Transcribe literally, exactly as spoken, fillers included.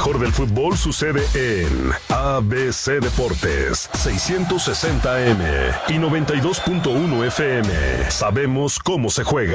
mejor del fútbol sucede en A B C Deportes, seiscientos sesenta A M y noventa y dos punto uno F M. Sabemos cómo se juega.